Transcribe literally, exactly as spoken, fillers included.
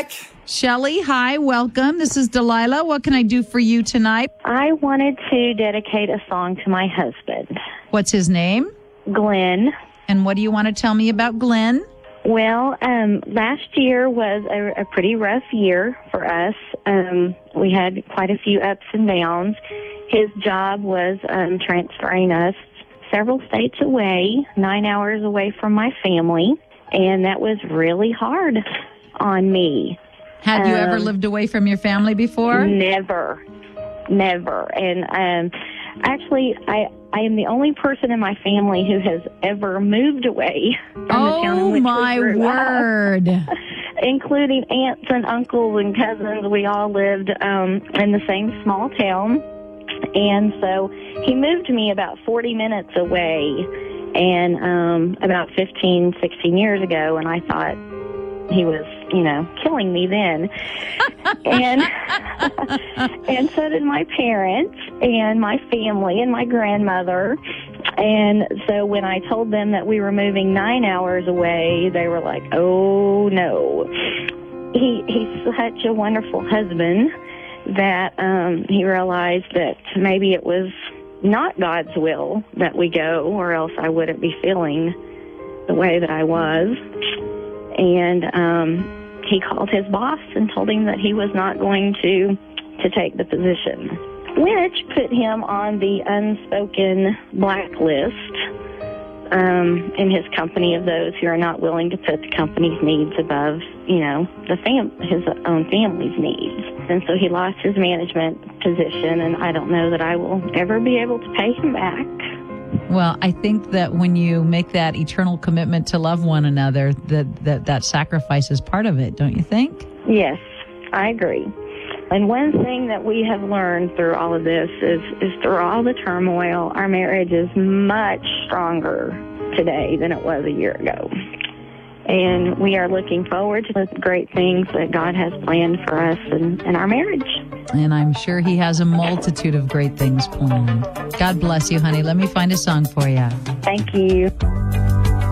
back. Shelly, hi, welcome. This is Delilah. What can I do for you tonight? I wanted to dedicate a song to my husband, What's his name? Glenn. And what do you want to tell me about Glenn? Well, um, last year was a, a pretty rough year for us. Um, we had quite a few ups and downs. His job was um, transferring us several states away, nine hours away from my family, and that was really hard on me. Had you um, ever lived away from your family before? Never, never. And um, actually, I I am the only person in my family who has ever moved away from the town in Oh, which my we grew word. up, including aunts and uncles and cousins. We all lived um, in the same small town. And so he moved me about forty minutes away and um, about fifteen, sixteen years ago, and I thought he was, you know, killing me then. and and so did my parents and my family and my grandmother. And so when I told them that we were moving nine hours away, they were like, oh, no. He He's such a wonderful husband that um, he realized that maybe it was not God's will that we go, or else I wouldn't be feeling the way that I was. And um, he called his boss and told him that he was not going to to take the position, which put him on the unspoken blacklist um, in his company of those who are not willing to put the company's needs above, you know, the fam- his own family's needs. And so he lost his management position, and I don't know that I will ever be able to pay him back. Well, I think that when you make that eternal commitment to love one another, that that, that sacrifice is part of it, don't you think? Yes, I agree. And one thing that we have learned through all of this is, is through all the turmoil, our marriage is much stronger today than it was a year ago. And we are looking forward to the great things that God has planned for us in, in our marriage. And I'm sure he has a multitude of great things planned. God bless you, honey. Let me find a song for you. Thank you.